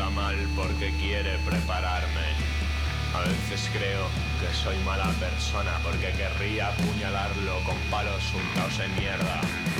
trata mal porque quiere prepararme. A veces creo que soy mala persona porque querría apuñalarlo con palos untados en mierda.